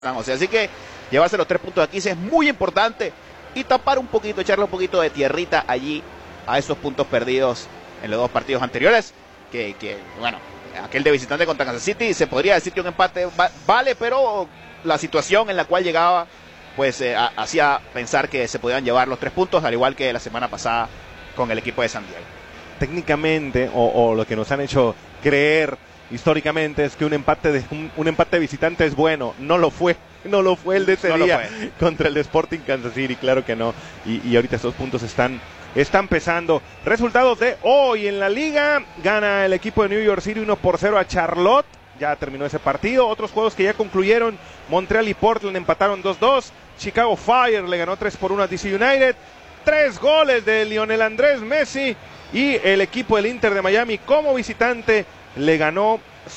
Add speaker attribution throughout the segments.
Speaker 1: San José. Así que llevarse los 3 puntos aquí es muy importante y tapar un poquito, echarle un poquito de tierrita allí a esos puntos perdidos en los 2 partidos anteriores. Que bueno, aquel de visitante contra Kansas City, se podría decir que un empate vale, pero la situación en la cual llegaba pues hacía pensar que se podían llevar los 3 puntos, al igual que la semana pasada con el equipo de San Diego.
Speaker 2: Técnicamente, o lo que nos han hecho creer históricamente, es que un empate de visitante es bueno. No lo fue el de ese día contra el de Sporting Kansas City, claro que no. Y ahorita estos puntos están pesando. Resultados de hoy en la liga: gana el equipo de New York City 1-0 a Charlotte. Ya terminó ese partido. Otros juegos que ya concluyeron: Montreal y Portland empataron 2-2. Chicago Fire le ganó 3-1 a DC United. 3 goles de Lionel Andrés Messi. Y el equipo del Inter de Miami, como visitante, le ganó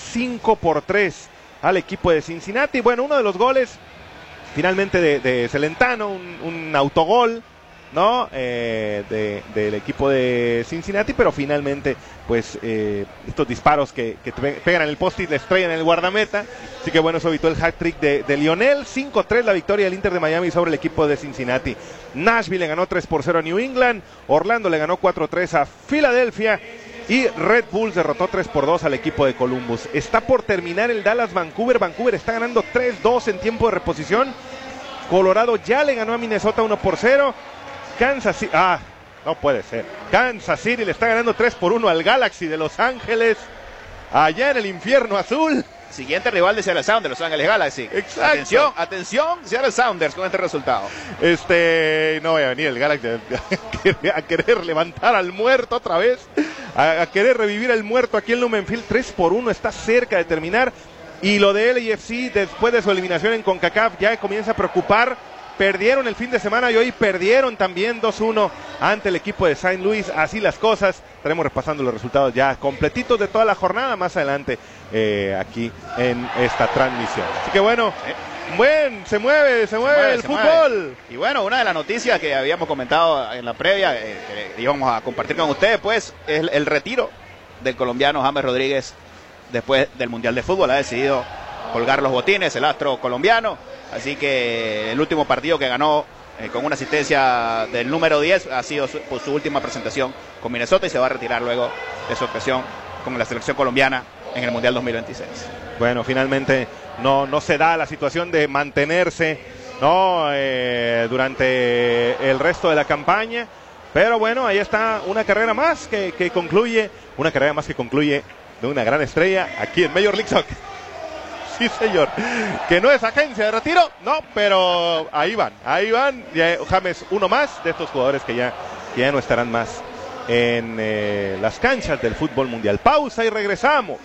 Speaker 2: 5-3 al equipo de Cincinnati. Bueno, uno de los goles finalmente de Celentano, un autogol, ¿no? Del equipo de Cincinnati, pero finalmente pues estos disparos que pegan en el poste y le estrellan en el guardameta. Así que bueno, eso evitó el hat-trick de Lionel. 5-3 la victoria del Inter de Miami sobre el equipo de Cincinnati. Nashville le ganó 3-0 a New England. Orlando le ganó 4-3 a Filadelfia. Y Red Bulls derrotó 3-2 al equipo de Columbus. Está por terminar el Dallas-Vancouver. Vancouver está ganando 3-2 en tiempo de reposición. Colorado ya le ganó a Minnesota 1-0. Kansas City, no puede ser. Kansas City le está ganando 3-1 al Galaxy de Los Ángeles, allá en el infierno azul.
Speaker 1: Siguiente rival de Seattle Sounders, Los Ángeles Galaxy.
Speaker 2: Exacto.
Speaker 1: Atención, Seattle Sounders con este resultado.
Speaker 2: No voy a venir el Galaxy a querer levantar al muerto otra vez, a querer revivir al muerto aquí en Lumen Field. 3-1, está cerca de terminar. Y lo de LAFC, después de su eliminación en CONCACAF, ya comienza a preocupar. Perdieron el fin de semana y hoy perdieron también 2-1 ante el equipo de St. Louis. Así las cosas. Estaremos repasando los resultados ya completitos de toda la jornada más adelante aquí en esta transmisión. Así que bueno, se mueve el fútbol.
Speaker 1: Y bueno, una de las noticias que habíamos comentado en la previa, que íbamos a compartir con ustedes, pues, es el retiro del colombiano James Rodríguez después del Mundial de Fútbol. Ha decidido colgar los botines, el astro colombiano. Así que el último partido que ganó con una asistencia del número 10 ha sido su última presentación con Minnesota, y se va a retirar luego de su actuación con la selección colombiana en el Mundial 2026.
Speaker 2: Bueno, finalmente no se da la situación de mantenerse, ¿no? Durante el resto de la campaña, pero bueno, ahí está una carrera más que concluye de una gran estrella aquí en Major League Soccer. Sí, señor. Que no es agencia de retiro, no, pero ahí van. Ya, James, uno más de estos jugadores que ya no estarán más en las canchas del fútbol mundial. Pausa y regresamos.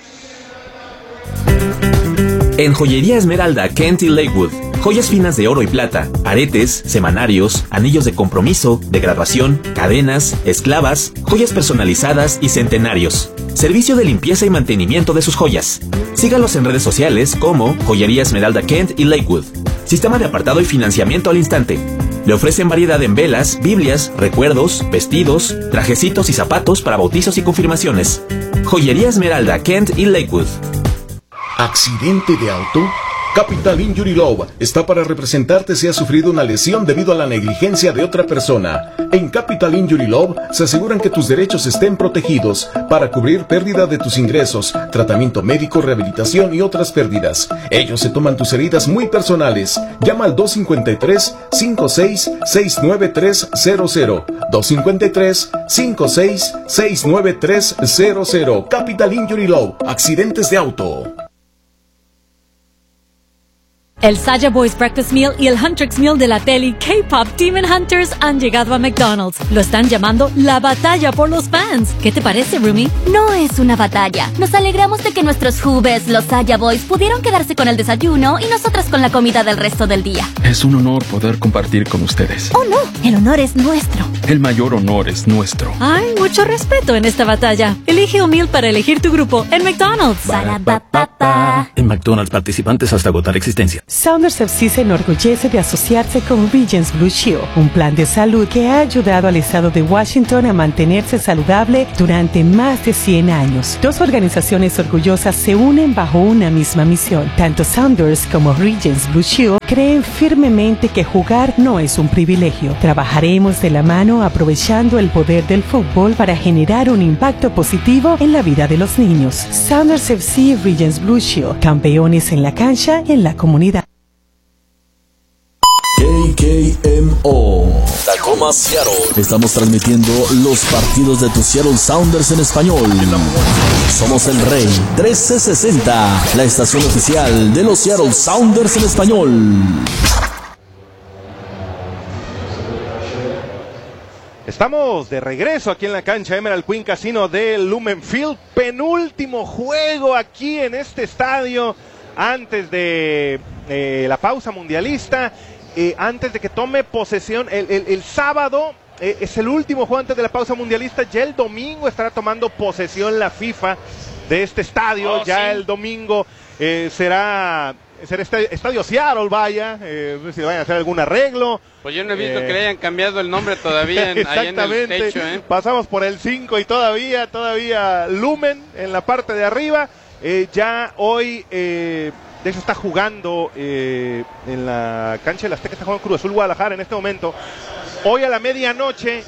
Speaker 3: En Joyería Esmeralda, Kent y Lakewood, joyas finas de oro y plata, aretes, semanarios, anillos de compromiso, de graduación, cadenas, esclavas, joyas personalizadas y centenarios. Servicio de limpieza y mantenimiento de sus joyas. Sígalos en redes sociales como Joyería Esmeralda Kent y Lakewood. Sistema de apartado y financiamiento al instante. Le ofrecen variedad en velas, biblias, recuerdos, vestidos, trajecitos y zapatos para bautizos y confirmaciones. Joyería Esmeralda Kent y Lakewood.
Speaker 4: ¿Accidente de auto? Capital Injury Law está para representarte si has sufrido una lesión debido a la negligencia de otra persona. En Capital Injury Law se aseguran que tus derechos estén protegidos para cubrir pérdida de tus ingresos, tratamiento médico, rehabilitación y otras pérdidas. Ellos se toman tus heridas muy personales. Llama al 253-56-69300. 253-56-69300. Capital Injury Law. Accidentes de auto.
Speaker 5: El Saja Boys Breakfast Meal y el Huntrix Meal de la tele K-Pop Demon Hunters han llegado a McDonald's. Lo están llamando la batalla por los fans. ¿Qué te parece, Rumi?
Speaker 6: No es una batalla. Nos alegramos de que nuestros Hubes, los Saja Boys, pudieron quedarse con el desayuno y nosotras con la comida del resto del día.
Speaker 7: Es un honor poder compartir con ustedes.
Speaker 6: ¡Oh, no! El honor es nuestro.
Speaker 7: El mayor honor es nuestro.
Speaker 5: Hay mucho respeto en esta batalla. Elige un meal para elegir tu grupo en McDonald's.
Speaker 6: Ba-da-ba-ba-ba.
Speaker 8: En McDonald's, participantes hasta agotar existencia. Sounders FC se enorgullece de asociarse con Regence Blue Shield, un plan de salud que ha ayudado al estado de Washington a mantenerse saludable durante más de 100 años. Dos organizaciones orgullosas se unen bajo una misma misión. Tanto Sounders como Regence Blue Shield creen firmemente que jugar no es un privilegio. Trabajaremos de la mano aprovechando el poder del fútbol para generar un impacto positivo en la vida de los niños. Sounders FC y Regence Blue Shield, campeones en la cancha y en la comunidad.
Speaker 9: KKMO Tacoma, Seattle. Estamos transmitiendo los partidos de tus Seattle Sounders en español. Somos el Rey 1360, la estación oficial de los Seattle Sounders en español.
Speaker 2: Estamos de regreso aquí en la cancha Emerald Queen Casino de Lumen Field. Penúltimo juego aquí en este estadio antes de la pausa mundialista. Antes de que tome posesión el sábado, es el último juego antes de la pausa mundialista. Ya el domingo estará tomando posesión la FIFA de este estadio. El domingo será Estadio Seattle, vaya. No sé si vayan a hacer algún arreglo.
Speaker 10: Pues yo no he visto que le hayan cambiado el nombre todavía ahí en el techo.
Speaker 2: Pasamos por el 5 y todavía Lumen en la parte de arriba. Ya hoy... de hecho está jugando en la cancha del Azteca, está jugando Cruz Azul Guadalajara en este momento. Hoy a la medianoche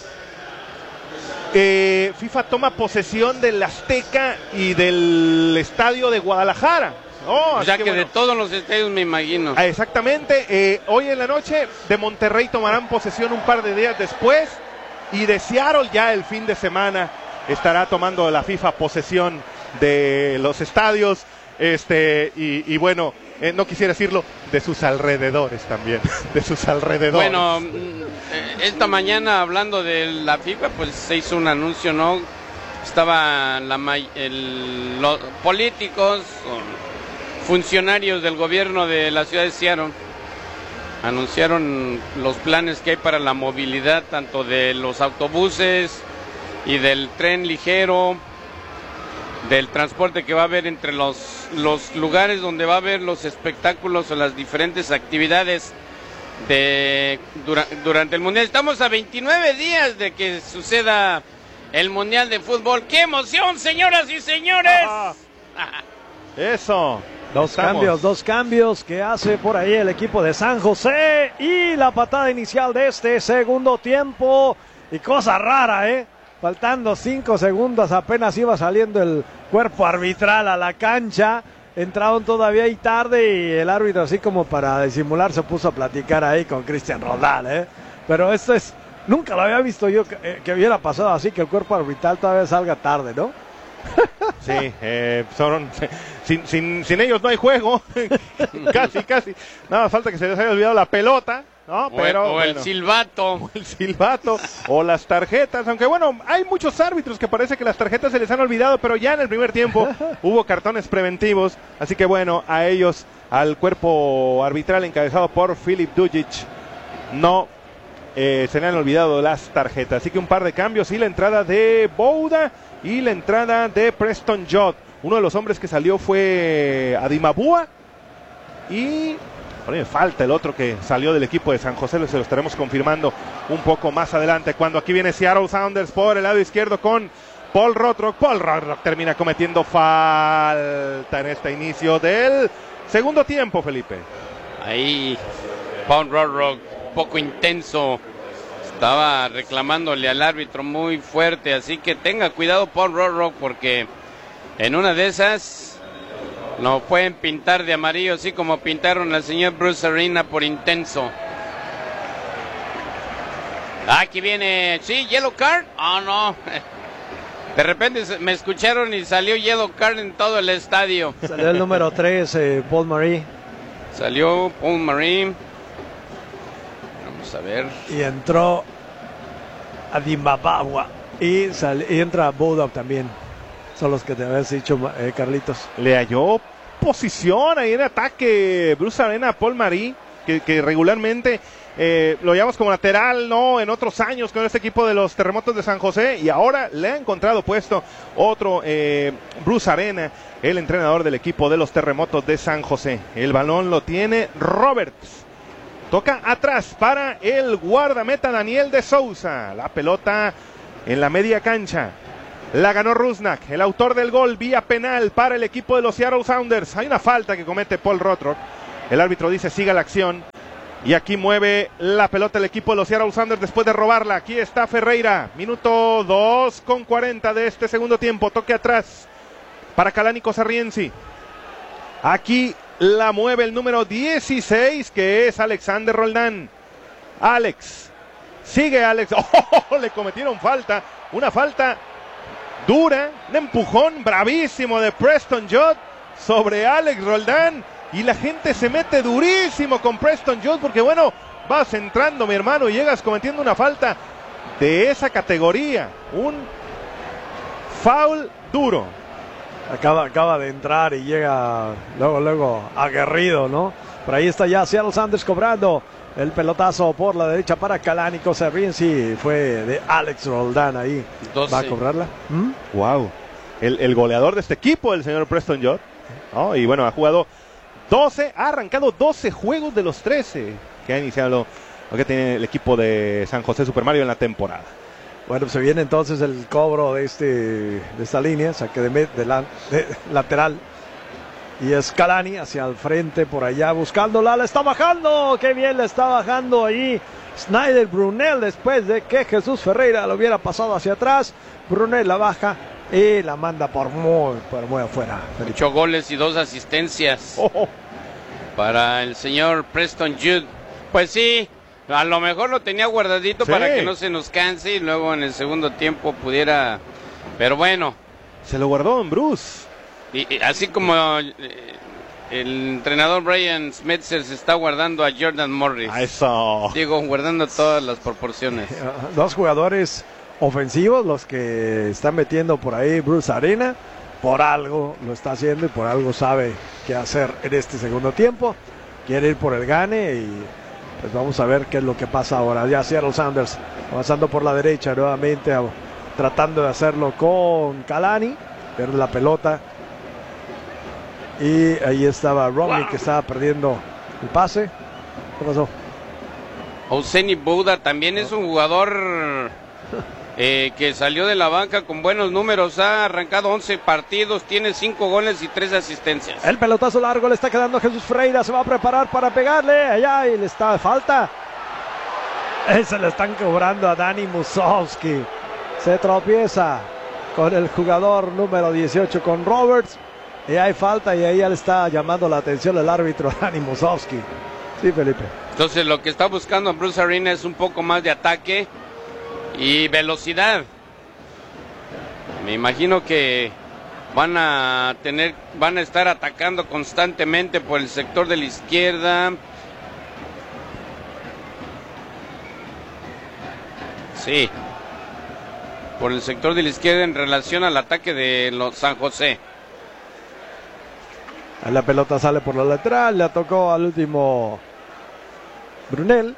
Speaker 2: FIFA toma posesión del Azteca y del estadio de Guadalajara.
Speaker 10: O sea que bueno, de todos los estadios me imagino.
Speaker 2: Exactamente, hoy en la noche de Monterrey tomarán posesión un par de días después, y de Seattle ya el fin de semana estará tomando la FIFA posesión de los estadios. Y bueno, no quisiera decirlo, de sus alrededores también, de sus alrededores.
Speaker 10: Bueno, esta mañana hablando de la FIFA, pues se hizo un anuncio, ¿no? Estaban los políticos, funcionarios del gobierno de la ciudad de Seattle, anunciaron los planes que hay para la movilidad, tanto de los autobuses y del tren ligero, del transporte que va a haber entre los lugares donde va a haber los espectáculos o las diferentes actividades durante el Mundial. Estamos a 29 días de que suceda el Mundial de Fútbol. ¡Qué emoción, señoras y señores!
Speaker 2: Eso.
Speaker 11: Dos cambios que hace por ahí el equipo de San José, y la patada inicial de este segundo tiempo. Y cosa rara, faltando 5 segundos, apenas iba saliendo el cuerpo arbitral a la cancha. Entraron todavía ahí tarde y el árbitro, así como para disimular, se puso a platicar ahí con Cristian Rodal, Pero esto nunca lo había visto yo que hubiera pasado así, que el cuerpo arbitral todavía salga tarde, ¿no?
Speaker 2: Sí, sin ellos no hay juego. casi. Nada, falta que se les haya olvidado la pelota, ¿no?
Speaker 10: Pero el silbato.
Speaker 2: El silbato o las tarjetas, aunque bueno, hay muchos árbitros que parece que las tarjetas se les han olvidado, pero ya en el primer tiempo hubo cartones preventivos, así que bueno, a ellos, al cuerpo arbitral encabezado por Filip Dujic, no se le han olvidado las tarjetas, así que un par de cambios, y la entrada de Bouda y la entrada de Preston Judd. Uno de los hombres que salió fue Adimabua, y por ahí me falta el otro que salió del equipo de San José. Se lo estaremos confirmando un poco más adelante, cuando aquí viene Seattle Sounders por el lado izquierdo con Paul Rothrock. Paul Rothrock termina cometiendo falta en este inicio del segundo tiempo, Felipe.
Speaker 10: Ahí Paul Rothrock, poco intenso, estaba reclamándole al árbitro muy fuerte, así que tenga cuidado Paul Rothrock, porque en una de esas lo pueden pintar de amarillo, así como pintaron al señor Bruce Arena por intenso. Aquí viene, sí, yellow card. No. De repente me escucharon y salió yellow card en todo el estadio.
Speaker 11: Salió el número 3, Paul Marie.
Speaker 10: Salió Paul Marie. Vamos a ver.
Speaker 11: Y entró Adimabagua. Y entra Bodog también. Son los que te habías dicho, Carlitos.
Speaker 2: Le halló posición ahí en ataque Bruce Arena a Paul Marie. que regularmente lo llamamos como lateral, ¿no? En otros años con este equipo de los Terremotos de San José, y ahora le ha encontrado puesto otro Bruce Arena, el entrenador del equipo de los Terremotos de San José. El balón lo tiene Roberts. Toca atrás para el guardameta Daniel de Souza. La pelota en la media cancha. La ganó Rusnak, el autor del gol, vía penal para el equipo de los Seattle Sounders. Hay una falta que comete Paul Rothrock. El árbitro dice siga la acción. Y aquí mueve la pelota el equipo de los Seattle Sounders después de robarla. Aquí está Ferreira. Minuto 2:40 de este segundo tiempo. Toque atrás para Kalani Sarriensi. Aquí la mueve el número 16, que es Alexander Roldán. Alex. Sigue Alex. ¡Oh! Le cometieron falta. Una falta dura. Un empujón bravísimo de Preston Judd sobre Alex Roldán. Y la gente se mete durísimo con Preston Judd porque, bueno, vas entrando, mi hermano, y llegas cometiendo una falta de esa categoría. Un foul duro.
Speaker 11: Acaba de entrar y llega luego aguerrido, ¿no? Por ahí está ya Seattle Sounders cobrando el pelotazo por la derecha para Kalani Sarriensi. Fue de Alex Roldán ahí.
Speaker 10: 12.
Speaker 11: ¿Va a cobrarla?
Speaker 2: Wow. El goleador de este equipo, el señor Preston Judd. ¿No? Y bueno, ha jugado 12, ha arrancado 12 juegos de los 13 que ha iniciado lo que tiene el equipo de San José Super Mario en la temporada.
Speaker 11: Bueno, se viene entonces el cobro de esta línea, saque de lateral. Y es Kalani hacia el frente por allá buscándola, la está bajando, qué bien la está bajando ahí Snyder Brunel después de que Jesús Ferreira lo hubiera pasado hacia atrás. Brunel la baja y la manda por muy afuera.
Speaker 10: 8 goles y 2 asistencias para el señor Preston Judd. Pues sí, a lo mejor lo tenía guardadito para que no se nos canse y luego en el segundo tiempo pudiera, pero bueno.
Speaker 2: Se lo guardó en Bruce.
Speaker 10: Y así como el entrenador Brian Smetzer se está guardando a Jordan Morris.
Speaker 2: Eso.
Speaker 10: Digo, guardando todas las proporciones.
Speaker 11: Dos jugadores ofensivos los que están metiendo por ahí Bruce Arena. Por algo lo está haciendo y por algo sabe qué hacer en este segundo tiempo. Quiere ir por el gane y pues vamos a ver qué es lo que pasa ahora. Ya Seattle Sounders avanzando por la derecha nuevamente, tratando de hacerlo con Kalani. Pierde la pelota. Y ahí estaba Romney que estaba perdiendo el pase. ¿Qué pasó?
Speaker 10: Ouseni Bouda también es un jugador que salió de la banca con buenos números. Ha arrancado 11 partidos, tiene 5 goles y 3 asistencias.
Speaker 11: El pelotazo largo le está quedando a Jesús Ferreira. Se va a preparar para pegarle. Allá y le está falta. Se le están cobrando a Dani Musovski. Se tropieza con el jugador número 18, con Roberts. Y hay falta y ahí ya le está llamando la atención el árbitro Dani Musovski. Sí, Felipe.
Speaker 10: Entonces lo que está buscando Bruce Arena es un poco más de ataque y velocidad. Me imagino que van a estar atacando constantemente por el sector de la izquierda. Sí. Por el sector de la izquierda en relación al ataque de los San José.
Speaker 11: La pelota sale por la lateral, la tocó al último Brunel.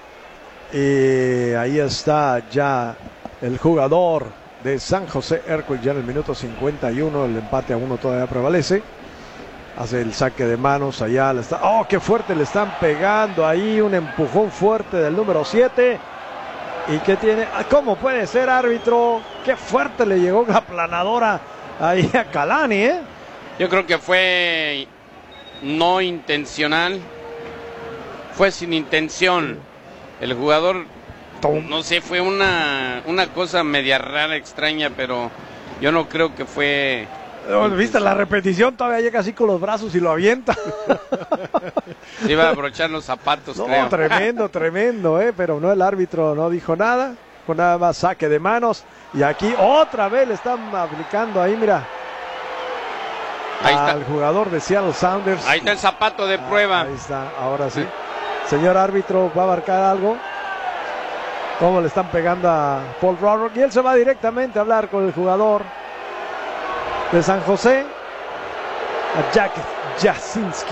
Speaker 11: Y ahí está ya el jugador de San José Earthquake, ya en el minuto 51, el empate a 1 todavía prevalece. Hace el saque de manos, allá le está. ¡Oh, qué fuerte le están pegando ahí! Un empujón fuerte del número 7. ¿Y qué tiene? ¿Cómo puede ser, árbitro? ¡Qué fuerte le llegó una planadora ahí a Kalani, eh!
Speaker 10: Yo creo que fue no intencional, fue sin intención. El jugador, no sé, fue una cosa media rara, extraña, pero yo no creo que fue...
Speaker 11: ¿Viste la repetición? Todavía llega así con los brazos y lo avienta.
Speaker 10: Se iba a abrochar los zapatos,
Speaker 11: no,
Speaker 10: creo.
Speaker 11: Tremendo, pero no, el árbitro no dijo nada, con nada más saque de manos. Y aquí otra vez le están aplicando ahí, mira.
Speaker 10: Ahí está.
Speaker 11: Al jugador de Seattle Sounders.
Speaker 10: Ahí está el zapato de prueba.
Speaker 11: Ahí está, ahora sí. Señor árbitro, ¿va a abarcar algo? ¿Cómo le están pegando a Paul Rothrock? Y él se va directamente a hablar con el jugador de San José, a Jack Jasinski.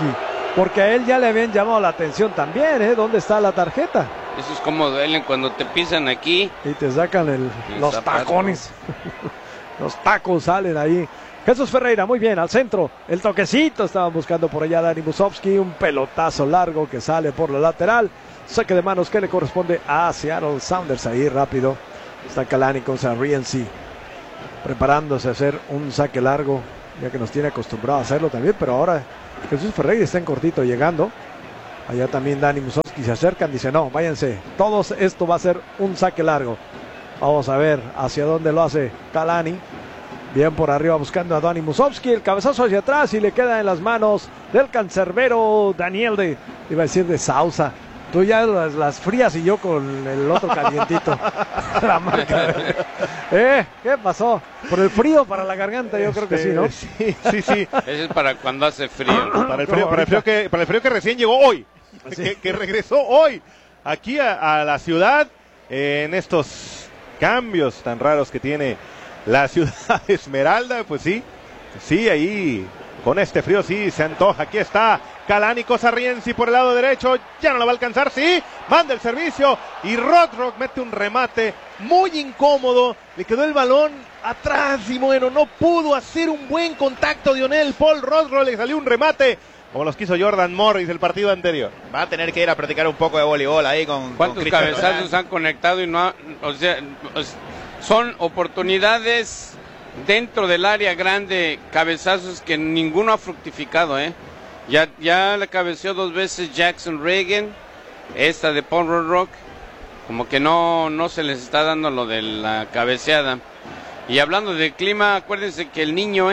Speaker 11: Porque a él ya le habían llamado la atención también, ¿eh? ¿Dónde está la tarjeta?
Speaker 10: Eso es como duelen cuando te pisan aquí.
Speaker 11: Y te sacan los tacones. Los tacos salen ahí. Jesús Ferreira, muy bien, al centro. El toquecito, estaban buscando por allá Dani Musovski. Un pelotazo largo que sale por la lateral. Saque de manos que le corresponde a Seattle Sounders. Ahí rápido. Está Kalani con Sarrienzi. Preparándose a hacer un saque largo. Ya que nos tiene acostumbrado a hacerlo también. Pero ahora Jesús Ferreira está en cortito llegando. Allá también Dani Musovski se acercan. Dice, no, váyanse. Todos, esto va a ser un saque largo. Vamos a ver hacia dónde lo hace Kalani. Bien por arriba buscando a Dani Musovski. El cabezazo hacia atrás y le queda en las manos del cancerbero Daniel iba a decir de Sousa. Tú ya las frías y yo con el otro calientito. La marca. ¿Qué pasó? Por el frío para la garganta, yo creo que sí, ¿no?
Speaker 2: Sí.
Speaker 10: Ese es para cuando hace frío.
Speaker 2: Para el frío que recién llegó hoy. Sí. Que regresó hoy aquí a la ciudad en estos cambios tan raros que tiene la ciudad de Esmeralda. Pues sí, ahí con este frío sí se antoja. Aquí está Kalani Sarrienzi por el lado derecho, ya no la va a alcanzar, sí, manda el servicio y Rothrock mete un remate muy incómodo, le quedó el balón atrás y bueno, no pudo hacer un buen contacto Dionel Paul Rothrock, le salió un remate como los quiso Jordan Morris el partido anterior.
Speaker 1: Va a tener que ir a practicar un poco de voleibol ahí con
Speaker 10: ¿cuántos cabezazos han conectado y no o sea, son oportunidades dentro del área grande, cabezazos que ninguno ha fructificado, Ya le cabeceó 2 veces Jackson Reagan, esta de Paul Rothrock, como que no se les está dando lo de la cabeceada. Y hablando del clima, acuérdense que el niño,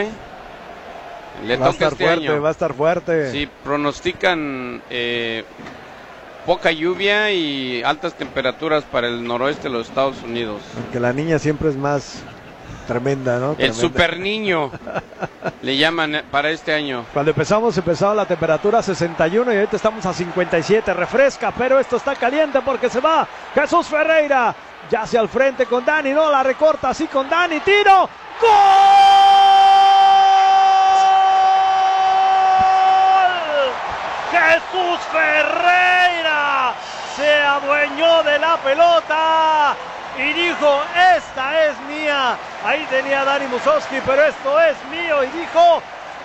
Speaker 10: le
Speaker 11: va
Speaker 10: toca este año.
Speaker 11: Va a estar fuerte.
Speaker 10: Sí, pronostican poca lluvia y altas temperaturas para el noroeste de los Estados Unidos.
Speaker 11: Aunque la niña siempre es más tremenda, ¿no?
Speaker 10: El super niño le llaman para este año.
Speaker 11: Cuando empezaba la temperatura 61 y ahorita estamos a 57. Refresca, pero esto está caliente porque se va Jesús Ferreira. Ya hacia el frente con Dani, no la recorta así con Dani. Tiro. ¡Gol! Jesús Ferreira se adueñó de la pelota y dijo, esta es mía. Ahí tenía Dani Musovski, pero esto es mío. Y dijo,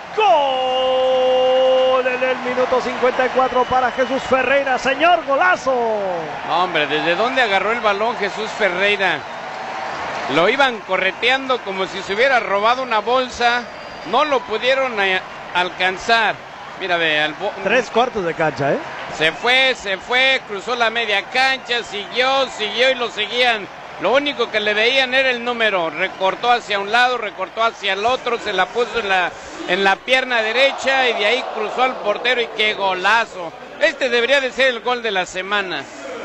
Speaker 11: gol en el minuto 54 para Jesús Ferreira. Señor, golazo.
Speaker 10: Hombre, ¿desde dónde agarró el balón Jesús Ferreira? Lo iban correteando como si se hubiera robado una bolsa. No lo pudieron alcanzar. Mira, ve,
Speaker 11: 3/4 de cancha,
Speaker 10: Se fue, cruzó la media cancha, siguió y lo seguían. Lo único que le veían era el número. Recortó hacia un lado, recortó hacia el otro, se la puso en la pierna derecha y de ahí cruzó al portero y qué golazo. Este debería de ser el gol de la semana.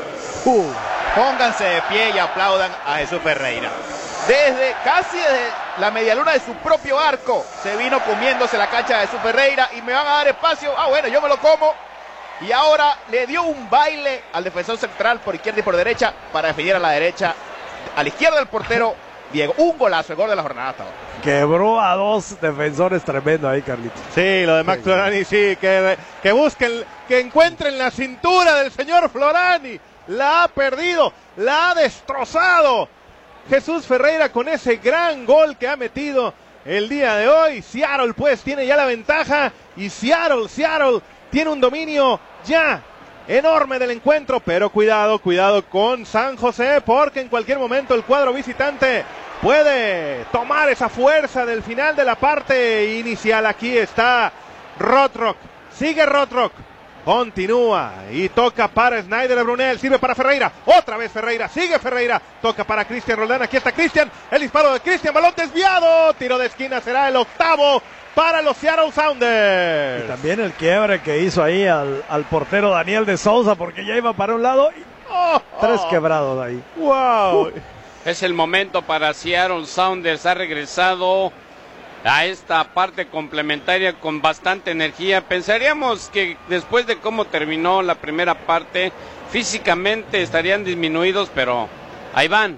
Speaker 1: Pónganse de pie y aplaudan a Jesús Ferreira. Casi desde la medialuna de su propio arco se vino comiéndose la cancha de Jesús Ferreira y me van a dar espacio. Bueno, yo me lo como. Y ahora le dio un baile al defensor central por izquierda y por derecha para definir a la derecha, a la izquierda del portero Diego. Un golazo, el gol de la jornada hasta ahora.
Speaker 11: Quebró a 2 defensores tremendo ahí, Carlitos.
Speaker 2: Sí, lo de Max Florani, sí, que busquen, que encuentren la cintura del señor Florani. La ha perdido, la ha destrozado Jesús Ferreira con ese gran gol que ha metido el día de hoy. Seattle pues tiene ya la ventaja y Seattle tiene un dominio ya enorme del encuentro, pero cuidado con San José porque en cualquier momento el cuadro visitante puede tomar esa fuerza del final de la parte inicial. Aquí está Rothrock, sigue Rothrock, continúa y toca para Snyder Brunel, sirve para Ferreira, otra vez Ferreira, sigue Ferreira, toca para Cristian Roldán, aquí está Cristian, el disparo de Cristian, balón desviado, tiro de esquina, será el octavo para los Seattle Sounders.
Speaker 11: Y también el quiebre que hizo ahí al portero Daniel de Sousa porque ya iba para un lado y 3 quebrados de ahí.
Speaker 2: Wow.
Speaker 10: Es el momento para Seattle Sounders, ha regresado a esta parte complementaria con bastante energía. Pensaríamos que después de cómo terminó la primera parte, físicamente estarían disminuidos, pero ahí van.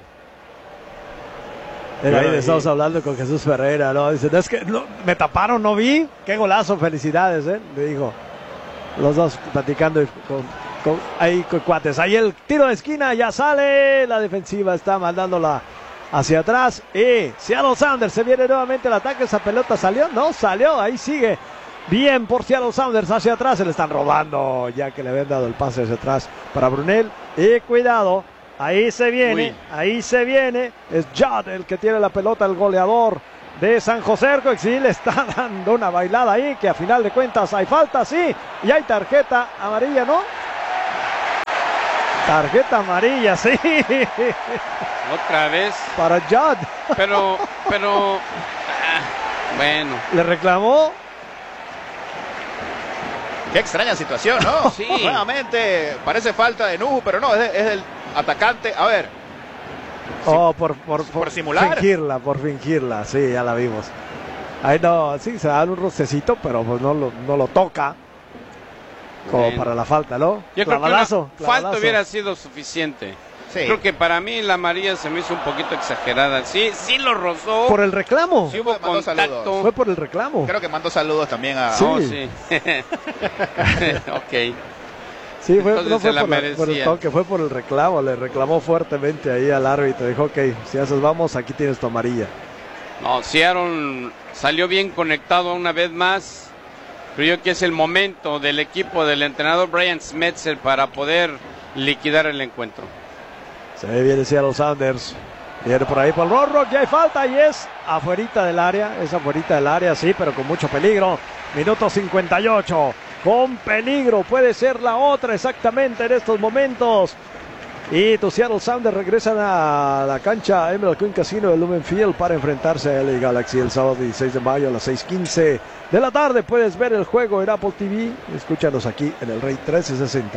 Speaker 11: Era ahí de Sousa hablando con Jesús Ferreira, ¿no? Dice, es que no, me taparon, no vi. Qué golazo, felicidades, le dijo. Los dos platicando ahí con cuates. Ahí el tiro de esquina ya sale. La defensiva está mandándola hacia atrás. Y Seattle Sounders se viene nuevamente el ataque. Esa pelota salió. No salió. Ahí sigue. Bien por Seattle Sounders hacia atrás. Se le están robando. Ya que le habían dado el pase hacia atrás para Brunel. Y cuidado. Ahí se viene. Uy. Ahí se viene. Es Judd el que tiene la pelota. El goleador de San José Earthquakes. Sí, le está dando una bailada ahí. Que a final de cuentas hay falta. Sí. Y hay tarjeta amarilla, ¿no? Tarjeta amarilla, sí.
Speaker 10: Otra vez.
Speaker 11: Para Judd.
Speaker 10: Pero, bueno.
Speaker 11: ¿Le reclamó?
Speaker 1: Qué extraña situación, ¿no?
Speaker 10: Sí.
Speaker 1: Nuevamente parece falta de Nuhu, pero no, es del atacante. A ver.
Speaker 11: Por simular. Por fingirla, sí, ya la vimos. Ahí no, sí, se da un rocecito, pero pues no lo toca. Como para la falta, ¿no?
Speaker 10: Yo creo que una falta hubiera sido suficiente. Sí. Creo que para mí la amarilla se me hizo un poquito exagerada. Sí lo rozó.
Speaker 11: ¿Por el reclamo?
Speaker 10: Sí hubo contacto.
Speaker 11: Fue por el reclamo.
Speaker 1: Creo que mandó saludos también a...
Speaker 11: Sí.
Speaker 10: Oh, sí. Ok.
Speaker 11: Sí, no fue por el toque, fue por el reclamo. Le reclamó fuertemente ahí al árbitro. Dijo, ok, si haces vamos, aquí tienes tu amarilla.
Speaker 10: No, Seattle salió bien conectado una vez más. Pero yo creo que es el momento del equipo del entrenador Brian Schmetzer para poder liquidar el encuentro.
Speaker 11: Se viene Seattle Sounders. Viene por ahí por el Rock. Ya hay falta y es afuerita del área. Es afuerita del área, sí, pero con mucho peligro. Minuto 58. Con peligro. Puede ser la otra exactamente en estos momentos. Y tus Seattle Sounders regresan a la cancha Emerald Queen Casino de Lumen Field para enfrentarse a LA Galaxy el sábado 16 de mayo a las 6:15 de la tarde. Puedes ver el juego en Apple TV. Escúchanos aquí en el Rey 1360.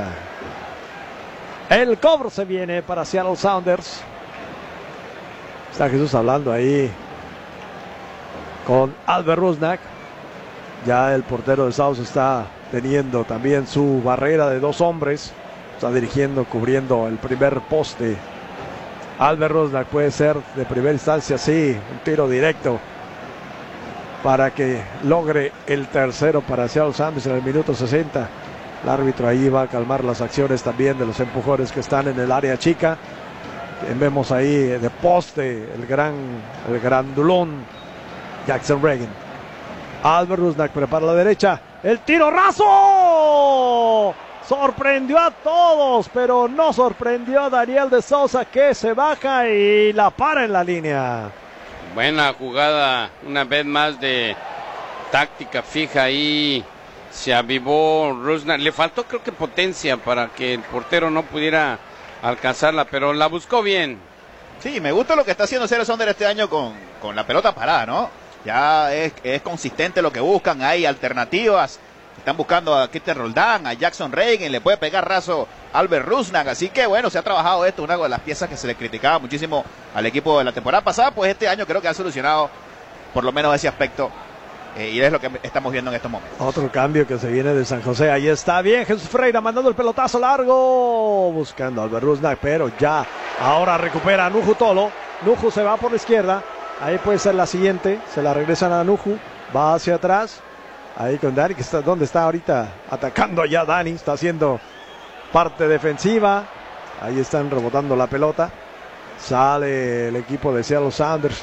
Speaker 11: El cobro se viene para Seattle Sounders. Está Jesús hablando ahí con Albert Rusnak. Ya el portero de South está teniendo también su barrera de dos hombres. Está dirigiendo, cubriendo el primer poste. Albert Rusnak puede ser de primera instancia, sí, un tiro directo para que logre el tercero para Seattle Sounders en el minuto 60. El árbitro ahí va a calmar las acciones también de los empujones que están en el área chica. Vemos ahí de poste el grandulón Jackson Reagan. Albert Rusnak prepara la derecha. El tiro raso. Sorprendió a todos, pero no sorprendió a Daniel de Sousa, que se baja y la para en la línea.
Speaker 10: Buena jugada, una vez más de táctica fija ahí. Se avivó Rusnak. Le faltó, creo que, potencia para que el portero no pudiera alcanzarla, pero la buscó bien.
Speaker 1: Sí, me gusta lo que está haciendo Seattle Sounders este año con la pelota parada, ¿no? Ya es consistente lo que buscan, hay alternativas. Están buscando a Keith Roldán, a Jackson Reagan, le puede pegar raso Albert Rusnak, así que bueno, se ha trabajado esto, una de las piezas que se le criticaba muchísimo al equipo de la temporada pasada, pues este año creo que ha solucionado por lo menos ese aspecto, y es lo que estamos viendo en estos momentos.
Speaker 11: Otro cambio que se viene de San José, ahí está bien Jesús Freira mandando el pelotazo largo, buscando a Albert Rusnak, pero ya, ahora recupera Nuhu Tolo, Nuhu se va por la izquierda, ahí puede ser la siguiente, se la regresan a Nuhu, va hacia atrás. Ahí con Dani, que está donde está ahorita atacando allá Dani, está haciendo parte defensiva. Ahí están rebotando la pelota. Sale el equipo de Seattle Sounders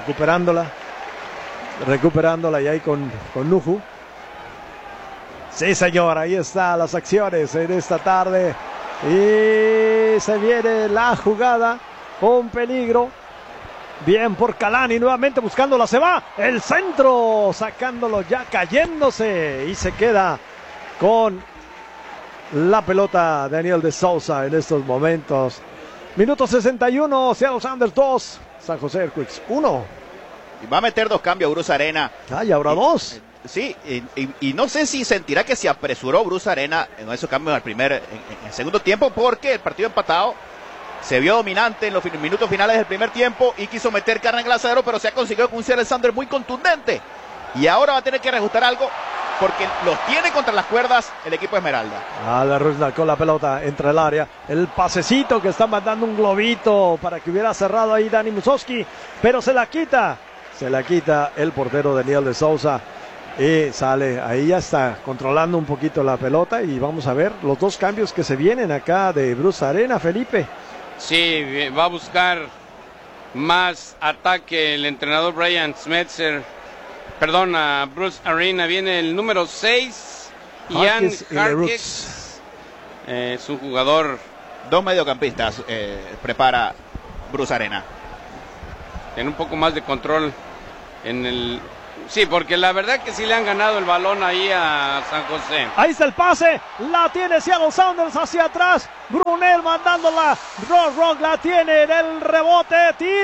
Speaker 11: recuperándola y ahí con Nuhu. Sí, señor, ahí están las acciones en esta tarde. Y se viene la jugada con peligro. Bien por Kalani, nuevamente buscándola, se va, el centro, sacándolo ya, cayéndose, y se queda con la pelota Daniel de Sousa en estos momentos. Minuto 61, Seattle Sounders 2, San José Earthquakes 1.
Speaker 1: Y va a meter dos cambios Bruce Arena.
Speaker 11: Y ahora dos.
Speaker 1: Sí, y no sé si sentirá que se apresuró Bruce Arena en esos cambios en el segundo tiempo, porque el partido empatado. Se vio dominante en los minutos finales del primer tiempo y quiso meter carne en el asadero, pero se ha conseguido con un Seattle Sounders muy contundente. Y ahora va a tener que reajustar algo porque los tiene contra las cuerdas el equipo Esmeralda.
Speaker 11: La Rusnak con la pelota entre el área. El pasecito que está mandando un globito para que hubiera cerrado ahí Dani Musowski, pero se la quita el portero Daniel de Sousa. Y sale, ahí ya está controlando un poquito la pelota y vamos a ver los dos cambios que se vienen acá de Bruce Arena, Felipe.
Speaker 10: Sí, va a buscar más ataque el entrenador Brian Schmetzer. Perdón, a Bruce Arena. Viene el número 6, Ian Harkes. Es un jugador.
Speaker 1: Dos mediocampistas prepara Bruce Arena.
Speaker 10: Tiene un poco más de control en el... Sí, porque la verdad que sí le han ganado el balón ahí a San José.
Speaker 11: Ahí está el pase, la tiene Seattle Sounders hacia atrás. Brunel mandándola, Rock la tiene en el rebote,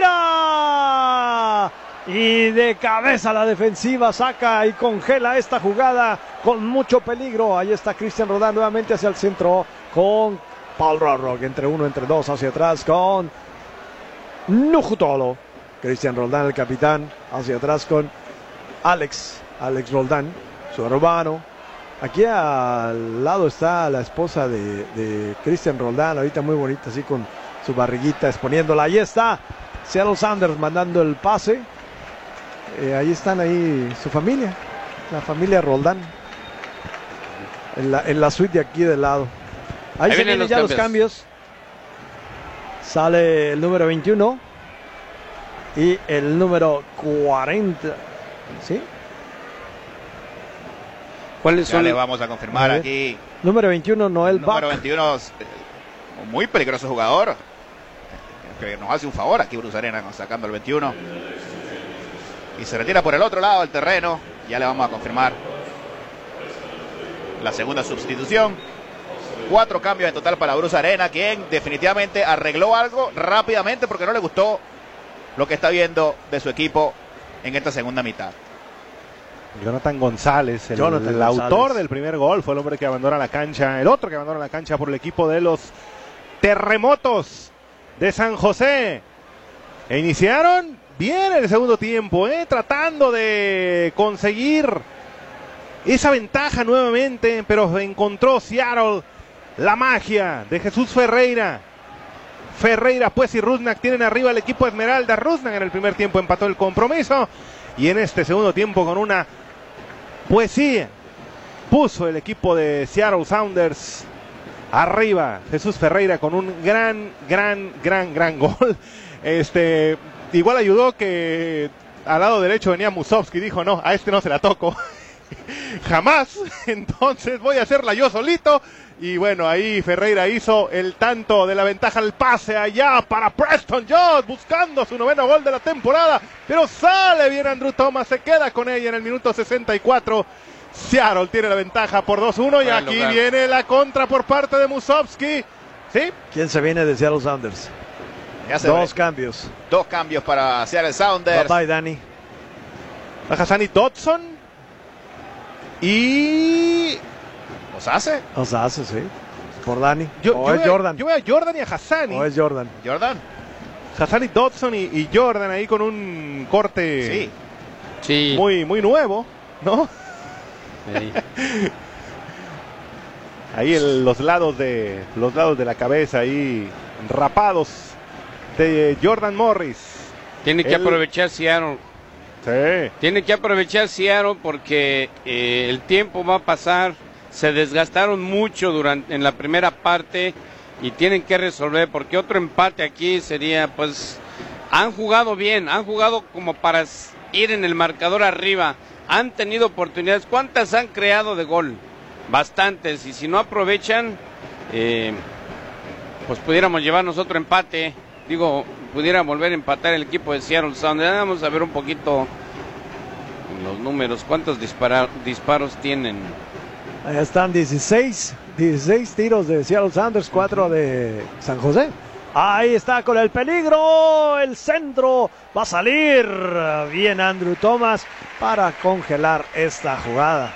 Speaker 11: tira. Y de cabeza la defensiva saca y congela esta jugada con mucho peligro. Ahí está Cristian Roldan nuevamente hacia el centro con Paul Rock, entre uno, entre dos, hacia atrás con Nujutolo. Cristian Roldan, el capitán, hacia atrás con Alex Roldan, su hermano. Aquí al lado está la esposa de Cristian Roldan, ahorita muy bonita, así con su barriguita exponiéndola. Ahí está Seattle Sounders mandando el pase. Ahí están ahí su familia, la familia Roldan, en la suite de aquí del lado. Ahí se vienen ya los cambios. Sale el número 21 y el número 40. ¿Sí?
Speaker 1: ¿Cuáles son? Ya le vamos a confirmar aquí.
Speaker 11: Número 21, Noel Buck.
Speaker 1: Número 21, muy peligroso jugador. Que nos hace un favor aquí Bruce Arena sacando el 21. Y se retira por el otro lado del terreno. Ya le vamos a confirmar la segunda sustitución. 4 cambios en total para Bruce Arena, quien definitivamente arregló algo rápidamente porque no le gustó lo que está viendo de su equipo en esta segunda mitad.
Speaker 2: Jonathan González, el autor del primer gol, fue el hombre que abandona la cancha, el otro que abandona la cancha por el equipo de los Terremotos de San José. E iniciaron bien el segundo tiempo, tratando de conseguir esa ventaja nuevamente, pero encontró Seattle la magia de Jesús Ferreira. Pues y Rusnak tienen arriba el equipo Esmeralda. Rusnak en el primer tiempo empató el compromiso y en este segundo tiempo con una poesía puso el equipo de Seattle Sounders arriba. Jesús Ferreira con un gran gol. Igual ayudó que al lado derecho venía Musovski, dijo no, a este no se la toco jamás, entonces voy a hacerla yo solito. Y bueno, ahí Ferreira hizo el tanto de la ventaja, el pase allá para Preston Jones, buscando su 9º gol de la temporada, pero sale bien Andrew Thomas, se queda con ella en el minuto 64. Seattle tiene la ventaja por 2-1 y aquí viene la contra por parte de Musovski. ¿Sí?
Speaker 11: ¿Quién se viene de Seattle Sounders? Dos cambios.
Speaker 1: 2 cambios para Seattle Sounders.
Speaker 11: Bye, Dani.
Speaker 2: Hassani Dodson y...
Speaker 11: Osase, sí. Por Dani.
Speaker 2: Jordan. Yo veo a Jordan y a Hassani.
Speaker 11: O es Jordan.
Speaker 2: Hassani Dodson y Jordan ahí con un corte
Speaker 10: sí.
Speaker 2: Muy nuevo, ¿no?
Speaker 10: Sí.
Speaker 2: Ahí los lados de la cabeza ahí rapados de Jordan Morris.
Speaker 10: Tiene que aprovechar Seattle.
Speaker 2: Sí.
Speaker 10: Tiene que aprovechar Seattle porque el tiempo va a pasar. Se desgastaron mucho en la primera parte y tienen que resolver porque otro empate aquí sería, pues, han jugado bien, han jugado como para ir en el marcador arriba, han tenido oportunidades. ¿Cuántas han creado de gol? Bastantes, y si no aprovechan, pues pudiéramos llevarnos otro empate. Pudiera volver a empatar el equipo de Seattle Sounders. Vamos a ver un poquito los números, cuántos disparos tienen.
Speaker 11: Ahí están 16 tiros de Seattle Sounders, 4 de San José. Ahí está con el peligro, el centro va a salir bien Andrew Thomas para congelar esta jugada.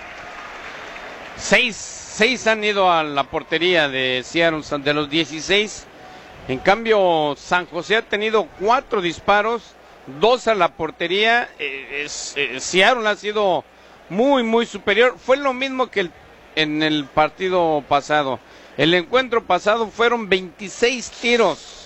Speaker 10: 6 han ido a la portería de Seattle, de los 16. En cambio, San José ha tenido 4 disparos, 2 a la portería. Seattle ha sido muy superior. Fue lo mismo que en el partido pasado. El encuentro pasado fueron 26 tiros.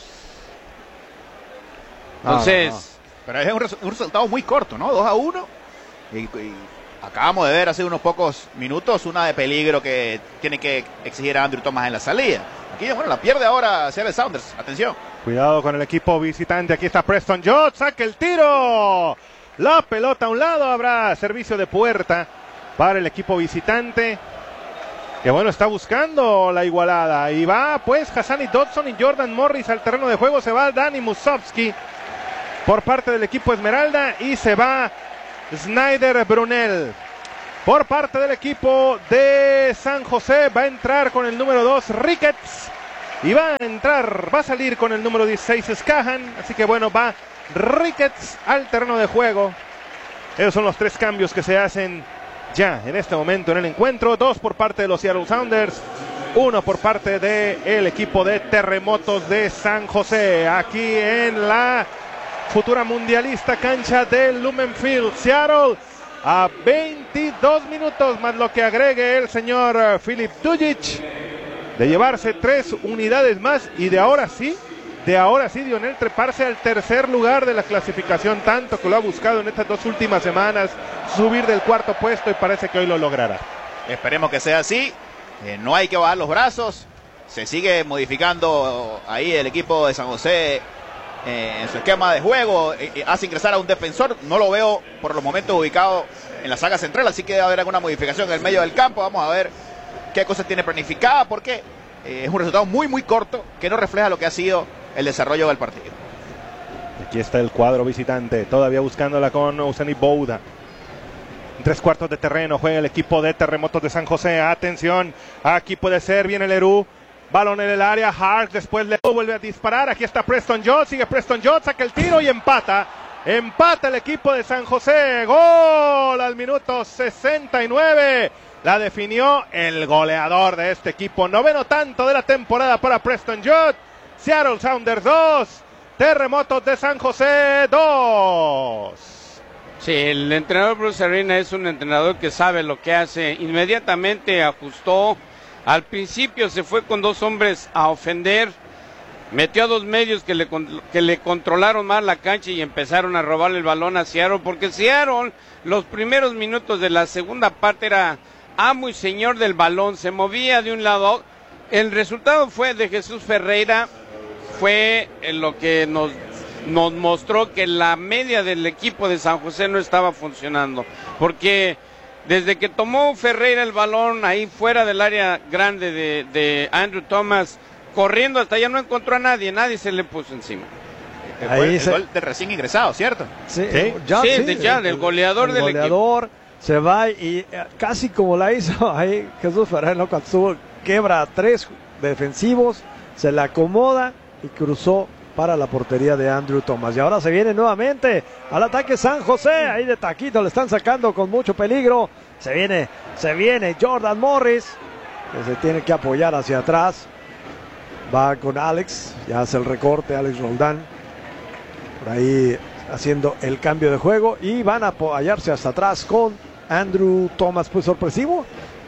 Speaker 10: Entonces...
Speaker 1: Pero es un resultado muy corto, ¿no? 2-1. acabamos de ver hace unos pocos minutos una de peligro que tiene que exigir a Andrew Thomas en la salida. Aquí, bueno, la pierde ahora Seattle Sounders. Atención.
Speaker 2: Cuidado con el equipo visitante. Aquí está Preston Jones. Saca el tiro. La pelota a un lado. Habrá servicio de puerta para el equipo visitante. Que bueno, está buscando la igualada. Y va pues Hassani Dodson y Jordan Morris al terreno de juego. Se va Dani Musovski por parte del equipo Esmeralda. Y se va Snyder Brunel por parte del equipo de San José. Va a entrar con el número 2 Ricketts. Y va a salir con el número 16 Skahan. Así que bueno, va Ricketts al terreno de juego. Esos son los 3 cambios que se hacen ya en este momento en el encuentro. 2 por parte de los Seattle Sounders, 1 por parte del equipo de Terremotos de San José. Aquí en la futura mundialista cancha del Lumen Field. Seattle a 22 minutos más lo que agregue el señor Filip Dujic de llevarse 3 unidades más y de ahora sí, Dionel, treparse al tercer lugar de la clasificación, tanto que lo ha buscado en estas 2 últimas semanas, subir del 4º puesto, y parece que hoy lo logrará.
Speaker 1: Esperemos que sea así. No hay que bajar los brazos. Se sigue modificando ahí el equipo de San José en su esquema de juego. Hace ingresar a un defensor. No lo veo por los momentos ubicado en la saga central, así que debe haber alguna modificación en el medio del campo. Vamos a ver qué cosas tiene planificada, porque es un resultado muy corto que no refleja lo que ha sido el desarrollo del partido.
Speaker 2: Aquí está el cuadro visitante, todavía buscándola con Useni Bouda. 3/4 de terreno juega el equipo de Terremotos de San José. Atención, aquí puede ser, viene Leroux. Balón en el área, Hart, después Leroux vuelve a disparar. Aquí está Preston Jones, sigue Preston Jones, saca el tiro y empata. Empata el equipo de San José. Gol al minuto 69. La definió el goleador de este equipo. 9º tanto de la temporada para Preston Jones. Seattle Sounders 2, Terremotos de San José 2.
Speaker 10: Sí, el entrenador Bruce Arena es un entrenador que sabe lo que hace. Inmediatamente ajustó. Al principio se fue con 2 hombres a ofender. Metió a 2 medios que le controlaron más la cancha y empezaron a robarle el balón a Seattle. Porque Seattle, los primeros minutos de la segunda parte, era amo y señor del balón. Se movía de un lado a otro. El resultado fue de Jesús Ferreira. Fue lo que nos mostró que la media del equipo de San José no estaba funcionando, porque desde que tomó Ferreira el balón ahí fuera del área grande de Andrew Thomas, corriendo hasta allá, no encontró a nadie se le puso encima.
Speaker 1: Ahí el gol de recién ingresado, ¿cierto?
Speaker 11: Sí,
Speaker 10: del goleador del equipo. Se va y casi como la hizo ahí Jesús Ferreira, ¿no? Cuando quebra a 3 defensivos, se la acomoda y cruzó para la portería de Andrew Thomas. Y ahora se viene nuevamente al ataque San José. Ahí de taquito le están sacando con mucho peligro. Se viene Jordan Morris, que se tiene que apoyar hacia atrás. Va con Alex, ya hace el recorte Alex Roldán. Por ahí haciendo el cambio de juego. Y van a apoyarse hasta atrás con Andrew Thomas. Pues sorpresivo.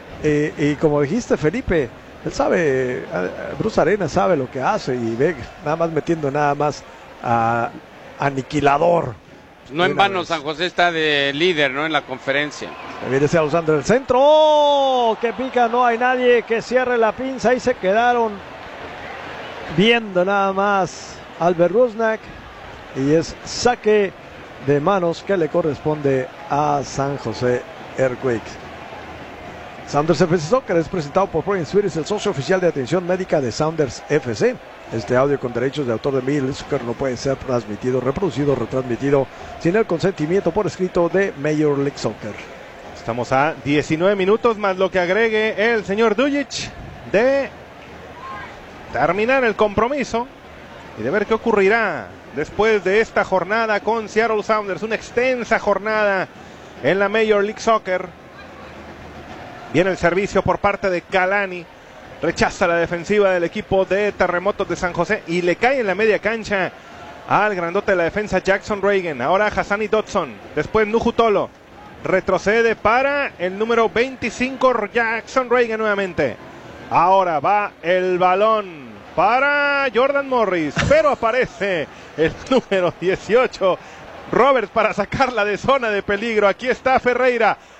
Speaker 10: Y como dijiste, Felipe, él sabe, Bruce Arena sabe lo que hace y ve nada más metiendo nada más a aniquilador. No en vano San José está de líder, ¿no? En la conferencia.
Speaker 11: Viene Seattle usando el centro. ¡Oh! Que pica, no hay nadie que cierre la pinza. Ahí se quedaron viendo nada más Albert Rusnak. Y es saque de manos que le corresponde a San José Earthquakes. Sounders FC Soccer es presentado por Pro Insurance, el socio oficial de atención médica de Sounders FC. Este audio con derechos de autor de Major League Soccer no puede ser transmitido, reproducido o retransmitido sin el consentimiento por escrito de Major League Soccer.
Speaker 2: Estamos a 19 minutos más lo que agregue el señor Dujic de terminar el compromiso y de ver qué ocurrirá después de esta jornada con Seattle Sounders. Una extensa jornada en la Major League Soccer. Viene el servicio por parte de Kalani. Rechaza la defensiva del equipo de Terremotos de San José y le cae en la media cancha al grandote de la defensa Jackson Reagan. Ahora Hassani Dodson. Después Nuhu Tolo. Retrocede para el número 25 Jackson Reagan nuevamente. Ahora va el balón para Jordan Morris. Pero aparece el número 18 Roberts para sacarla de zona de peligro. Aquí está Ferreira.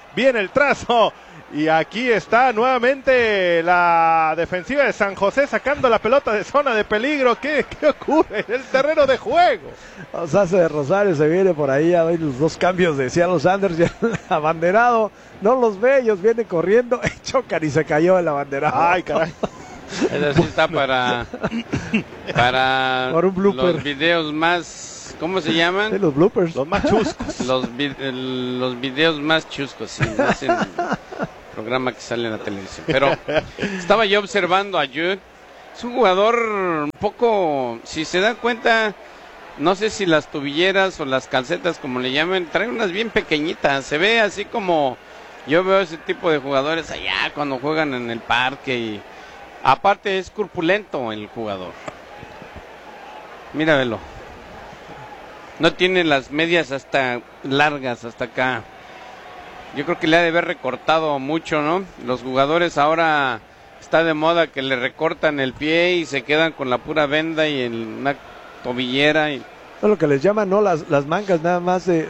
Speaker 2: viene el trazo. Y aquí está nuevamente la defensiva de San José sacando la pelota de zona de peligro. ¿Qué ocurre en el terreno de juego?
Speaker 11: Osase de Rosario se viene por ahí a ver los dos cambios de Seattle Sounders. Ya el abanderado no los ve, ellos vienen corriendo, chocan y se cayó el abanderado.
Speaker 2: Ay, caray.
Speaker 10: Eso sí está para
Speaker 11: por un blooper.
Speaker 10: Los videos más, ¿cómo se llaman?
Speaker 11: Sí, los bloopers.
Speaker 2: Los más chuscos.
Speaker 10: Los videos más chuscos, sí. Es el programa que sale en la televisión. Pero estaba yo observando a Jude. Es un jugador un poco, si se dan cuenta, no sé si las tobilleras o las calcetas, como le llaman, traen unas bien pequeñitas. Se ve así como, yo veo ese tipo de jugadores allá cuando juegan en el parque y aparte es corpulento el jugador. Míralo. No tiene las medias hasta largas, hasta acá. Yo creo que le ha de haber recortado mucho, ¿no? Los jugadores ahora está de moda que le recortan el pie y se quedan con la pura venda y una tobillera. Y...
Speaker 11: No, lo que les llaman, ¿no? Las mangas nada más sin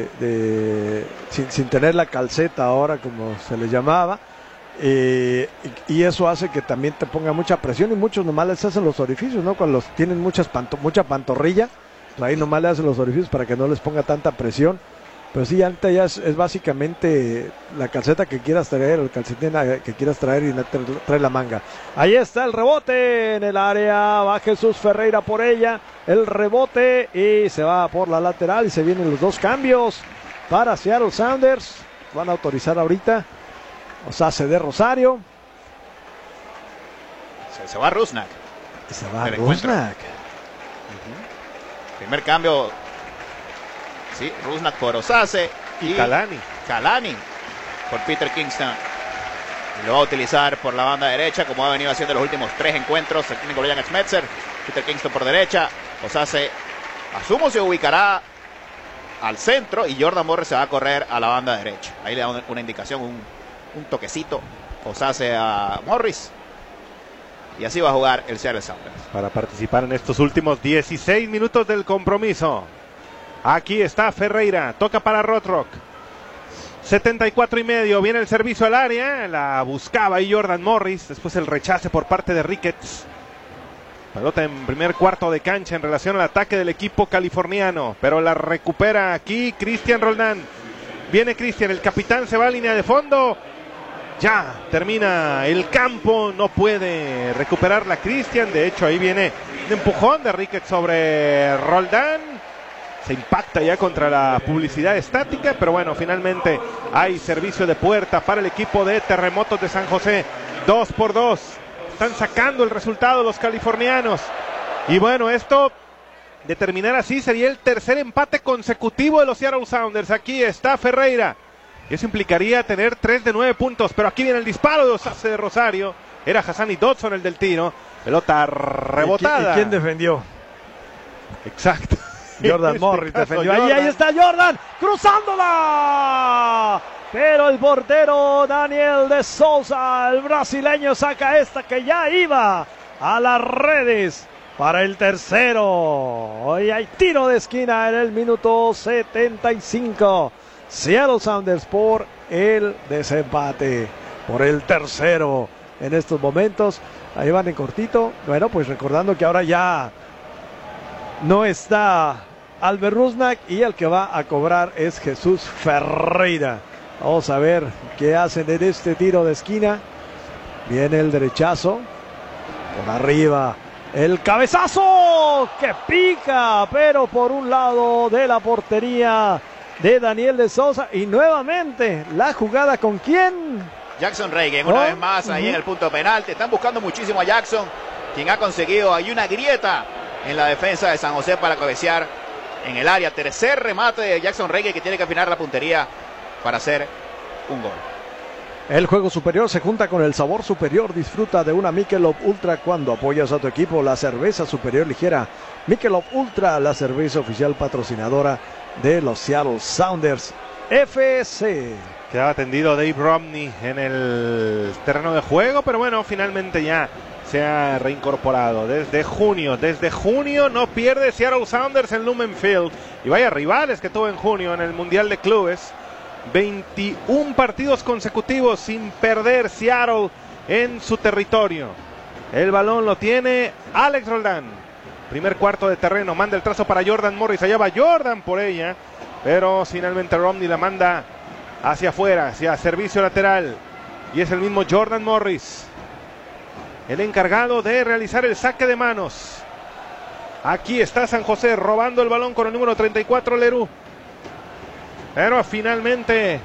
Speaker 11: tener la calceta ahora, como se les llamaba. Y eso hace que también te ponga mucha presión y muchos nomás les hacen los orificios, ¿no? Cuando tienen mucha pantorrilla, pues ahí nomás le hacen los orificios para que no les ponga tanta presión. Pero sí, antes ya es básicamente la calceta que quieras traer, el calcetín que quieras traer y trae la manga. Ahí está el rebote en el área, va Jesús Ferreira por ella, el rebote y se va por la lateral y se vienen los dos cambios para Seattle Sounders. Van a autorizar ahorita Osase de Rosario.
Speaker 1: Se va Rusnak.
Speaker 11: Se va Rusnak.
Speaker 1: Primer cambio. Sí, Rusnak por Osase
Speaker 2: y Kalani
Speaker 1: por Peter Kingston. Y lo va a utilizar por la banda derecha, como ha venido haciendo los últimos 3 encuentros el técnico Brian Schmetzer. Peter Kingston por derecha. Osase, asumo, se ubicará al centro y Jordan Morris se va a correr a la banda derecha. Ahí le da una indicación, un toquecito Osase a Morris. Y así va a jugar el Seattle Sounders.
Speaker 2: Para participar en estos últimos 16 minutos del compromiso. Aquí está Ferreira, toca para Rothrock. 74.5, viene el servicio al área, la buscaba ahí Jordan Morris, después el rechace por parte de Ricketts. Pelota en primer cuarto de cancha en relación al ataque del equipo californiano, pero la recupera aquí Cristian Roldán. Viene Cristian, el capitán se va a línea de fondo. Ya termina el campo, no puede recuperarla Cristian, de hecho ahí viene un empujón de Ricketts sobre Roldán. Se impacta ya contra la publicidad estática, pero bueno, finalmente hay servicio de puerta para el equipo de Terremotos de San José. 2-2. Están sacando el resultado los californianos. Y bueno, esto de terminar así sería el tercer empate consecutivo de los Seattle Sounders. Aquí está Ferreira. Eso implicaría tener 3 de 9 puntos, pero aquí viene el disparo de Osase de Rosario. Era Hassani Dodson el del tiro. Pelota rebotada.
Speaker 11: ¿Y quién defendió?
Speaker 2: Exacto.
Speaker 11: Jordan Morris defendió. Ahí está Jordan, cruzándola. Pero el portero Daniel de Souza, el brasileño, saca esta que ya iba a las redes para el tercero. Hoy hay tiro de esquina en el minuto 75. Seattle Sounders por el desempate, por el tercero en estos momentos. Ahí van en cortito. Bueno, pues recordando que ahora ya no está Albert Rusnak y el que va a cobrar es Jesús Ferreira. Vamos a ver qué hacen en este tiro de esquina. Viene el derechazo por arriba, el cabezazo que pica, pero por un lado de la portería de Daniel de Souza. Y nuevamente la jugada con quién.
Speaker 1: Jackson Reagan, una vez más ahí en el punto penal. Te están buscando muchísimo a Jackson, quien ha conseguido ahí una grieta en la defensa de San José para cabecear en el área. Tercer remate de Jackson Reagan, que tiene que afinar la puntería para hacer un gol.
Speaker 11: El juego superior se junta con el sabor superior. Disfruta de una Michelob Ultra cuando apoyas a tu equipo. La cerveza superior ligera Michelob Ultra, la cerveza oficial patrocinadora de los Seattle Sounders FC.
Speaker 2: Quedaba tendido Dave Romney en el terreno de juego, pero bueno, finalmente ya se ha reincorporado. Desde junio no pierde Seattle Sounders en Lumen Field. Y vaya rivales que tuvo en junio en el Mundial de Clubes. 21 partidos consecutivos sin perder Seattle en su territorio. El balón lo tiene Alex Roldán. Primer cuarto de terreno, manda el trazo para Jordan Morris. Allá va Jordan por ella, pero finalmente Romney la manda hacia afuera, hacia servicio lateral. Y es el mismo Jordan Morris el encargado de realizar el saque de manos. Aquí está San José robando el balón con el número 34, Leroux. Pero finalmente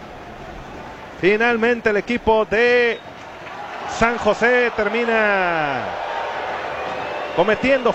Speaker 2: el equipo de San José termina cometiendo